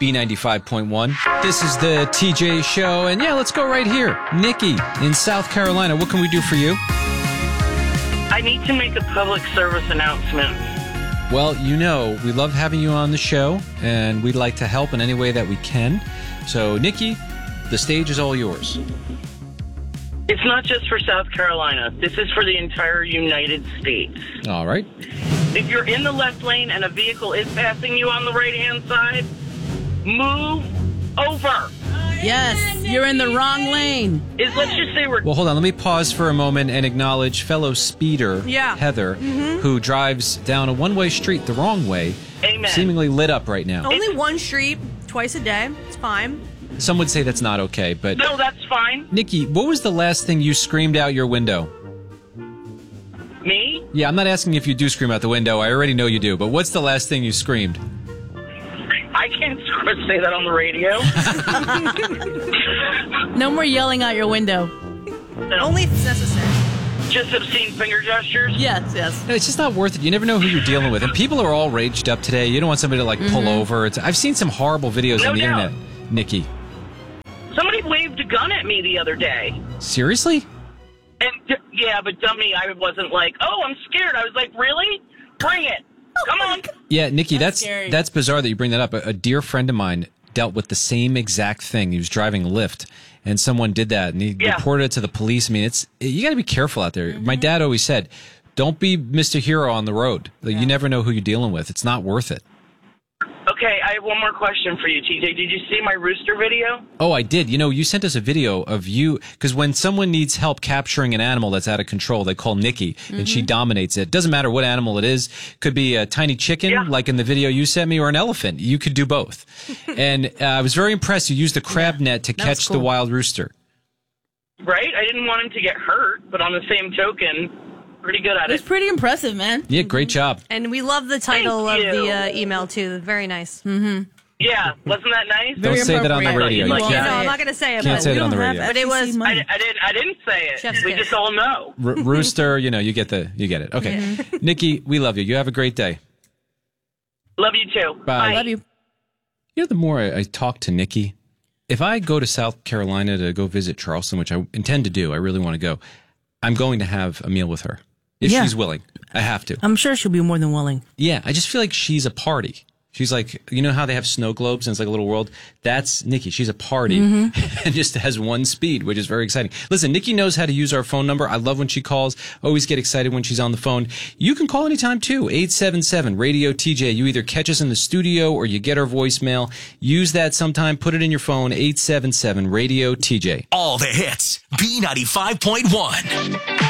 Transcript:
B95.1. This is the TJ Show, and yeah, let's go right here. Nikki in South Carolina, what can we do for you? I need to make a public service announcement. Well, you know, we love having you on the show, and we'd like to help in any way that we can. So, Nikki, the stage is all yours. It's not just for South Carolina. This is for the entire United States. All right. If you're in the left lane and a vehicle is passing you on the right-hand side, move over. Yes, you're in the wrong lane. Let's just say we're... Well, hold on. Let me pause for a moment and acknowledge fellow speeder, Heather, Mm-hmm. who drives down a one-way street the wrong way, Amen. seemingly lit up right now. Only one street, twice a day. It's fine. Some would say that's not okay, but... No, that's fine. Nikki, what was the last thing you screamed out your window? Me? Yeah, I'm not asking if you do scream out the window. I already know you do, but what's the last thing you screamed? I can't say that on the radio. No more yelling out your window. No. Only if it's necessary. Just obscene finger gestures? Yes, yes. No, it's just not worth it. You never know who you're dealing with. And people are all raged up today. You don't want somebody to, like, pull over. I've seen some horrible videos on the internet, Nikki. Somebody waved a gun at me the other day. Seriously? And yeah, but dummy, I wasn't like, oh, I'm scared. I was like, really? Bring it. Come on. Yeah, Nikki, That's scary. that's bizarre that you bring that up. A dear friend of mine dealt with the same exact thing. He was driving Lyft, and someone did that, and he reported it to the police. I mean, you got to be careful out there. My dad always said, don't be Mr. Hero on the road. Like, you never know who you're dealing with. It's not worth it. Okay, I have one more question for you, TJ. Did you see my rooster video? Oh, I did. You know, you sent us a video of you, because when someone needs help capturing an animal that's out of control, they call Nikki, and she dominates it. Doesn't matter what animal it is. Could be a tiny chicken, like in the video you sent me, or an elephant. You could do both. And I was very impressed. You used the crab net to catch the wild rooster. Right? I didn't want him to get hurt, but on the same token, pretty good at It was it. pretty impressive, man. Yeah, great job. And we love the title of Thank you. the email, too. Very nice. Yeah, wasn't that nice? Don't say that on the radio. You You No, can't. I'm not going to say it. Can't but say it we on the don't radio. have But it was... I didn't say it. Chef's We kiss. just all know. Rooster, you know, you get it. Okay. Nikki, we love you. You have a great day. Love you too. Bye. Love you. You know, the more I talk to Nikki, if I go to South Carolina to go visit Charleston, which I intend to do, I really want to go, I'm going to have a meal with her. If she's willing. I have to. I'm sure she'll be more than willing. Yeah, I just feel like she's a party. She's like, you know how they have snow globes and it's like a little world? That's Nikki. She's a party and just has one speed, which is very exciting. Listen, Nikki knows how to use our phone number. I love when she calls. Always get excited when she's on the phone. You can call anytime too. 877-RADIO-TJ. You either catch us in the studio or you get our voicemail. Use that sometime. Put it in your phone. 877-RADIO-TJ. All the hits. B95.1.